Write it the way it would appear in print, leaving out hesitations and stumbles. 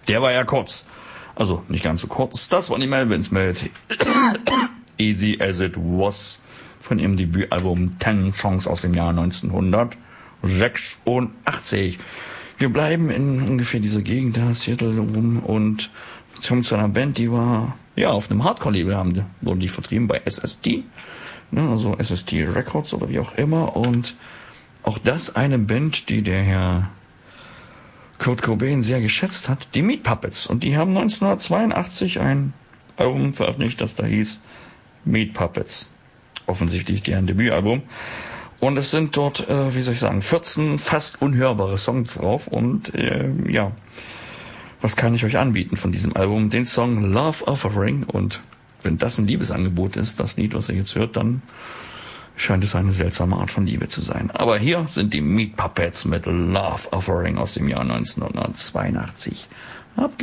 Der war ja kurz. Also nicht ganz so kurz. Das waren die Melvins mit Easy As It Was von ihrem Debütalbum 10 Songs aus dem Jahr 1986. Wir bleiben in ungefähr dieser Gegend da, Seattle rum, und kommen zu einer Band, die war auf einem Hardcore-Label, wurden die vertrieben bei SST, ne, also SST Records oder wie auch immer, und auch das eine Band, die der Herr Kurt Cobain sehr geschätzt hat, die Meat Puppets, und die haben 1982 ein Album veröffentlicht, das da hieß Meat Puppets, offensichtlich deren Debütalbum. Und es sind dort, 14 fast unhörbare Songs drauf. Und was kann ich euch anbieten von diesem Album? Den Song Love Offering. Und wenn das ein Liebesangebot ist, das Lied, was ihr jetzt hört, dann scheint es eine seltsame Art von Liebe zu sein. Aber hier sind die Meat Puppets mit Love Offering aus dem Jahr 1982.